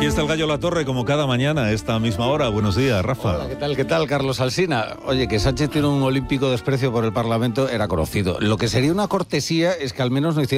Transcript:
Aquí está el Gallo Latorre, como cada mañana, a esta misma hora. Buenos días, Rafa. Hola, ¿qué tal, Carlos Alsina? Oye, que Sánchez tiene un olímpico desprecio por el Parlamento era conocido. Lo que sería una cortesía es que al menos no hiciera